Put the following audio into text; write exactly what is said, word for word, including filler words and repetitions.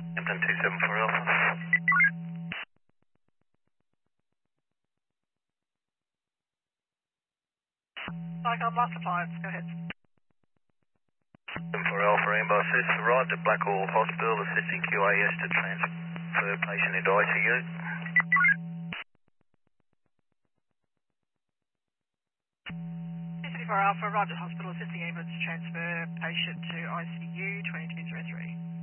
Hampton two seven four Alpha. Cycle Master Appliance, go ahead. seven four Alpha Rainbow Assist arrived at Blackwall Hospital assisting Q A S to transfer patient into I C U. two seven four Alpha arrived at hospital assisting ambulance to transfer patient to I C U twenty-two zero three.